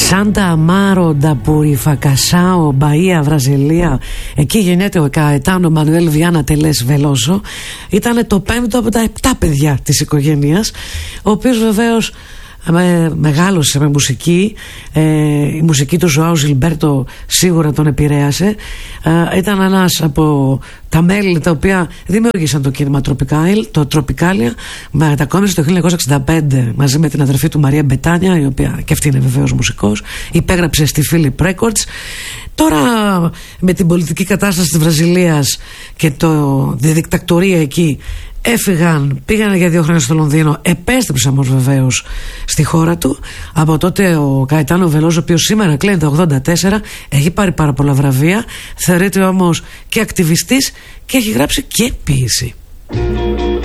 Σάντα Αμάρο, Νταπουριφακασάο, Μπαΐα, Βραζιλία. Εκεί γεννιέται ο Καετάνο Μανουέλ Βιάνα Τελές Βελόζο. Ήταν το 5ο από τα 7 παιδιά της οικογένειας, ο οποίος βεβαίως μεγάλωσε με μουσική. Η μουσική του Ζωάου Ζιλμπέρτο σίγουρα τον επηρέασε. Ήταν ένας από τα μέλη τα οποία δημιούργησαν το κίνημα το Τροπικάλια. Μετακόμισε το 1965 μαζί με την αδερφή του Μαρία Μπετάνια, η οποία και αυτή είναι βεβαίως μουσικός. Υπέγραψε στη Philip Records. Τώρα με την πολιτική κατάσταση της Βραζιλίας και τη δικτακτορία εκεί, έφυγαν, πήγανε για 2 χρόνια στο Λονδίνο, επέστρεψαν όμως βεβαίως στη χώρα του. Από τότε ο Καετάνο Βελόζο, ο οποίος σήμερα κλείνει το 84, έχει πάρει πάρα πολλά βραβεία, θεωρείται όμως και ακτιβιστής και έχει γράψει και ποίηση.